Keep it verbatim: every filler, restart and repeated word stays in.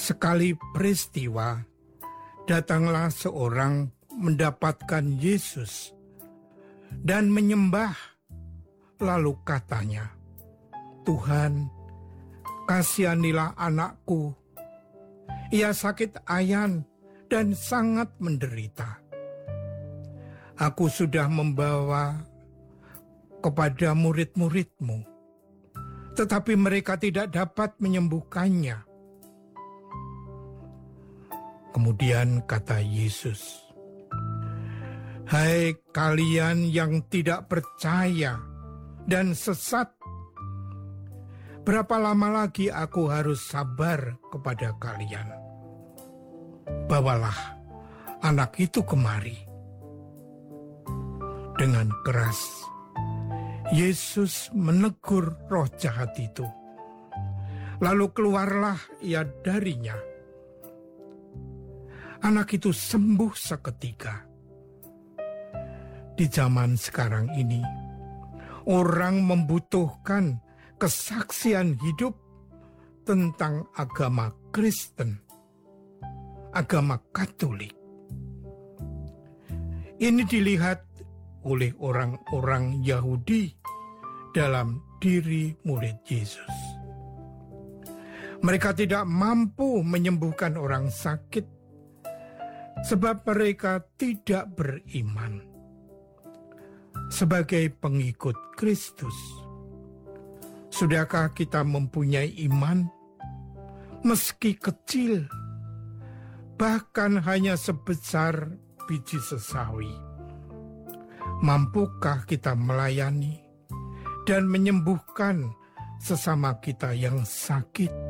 Sekali peristiwa, datanglah seorang mendapatkan Yesus dan menyembah, lalu katanya, "Tuhan, kasihanilah anakku. Ia sakit ayan dan sangat menderita. Aku sudah membawa kepada murid-murid-mu, tetapi mereka tidak dapat menyembuhkannya." Kemudian kata Yesus, "Hai kalian yang tidak percaya dan sesat, berapa lama lagi aku harus sabar kepada kalian? Bawalah anak itu kemari." Dengan keras, Yesus menegur roh jahat itu. Lalu keluarlah ia darinya. Anak itu sembuh seketika. Di zaman sekarang ini, orang membutuhkan kesaksian hidup tentang agama Kristen, agama Katolik. Ini dilihat oleh orang-orang Yahudi dalam diri murid Yesus. Mereka tidak mampu menyembuhkan orang sakit sebab mereka tidak beriman. Sebagai pengikut Kristus, sudahkah kita mempunyai iman meski kecil, bahkan hanya sebesar biji sesawi? Mampukah kita melayani dan menyembuhkan sesama kita yang sakit?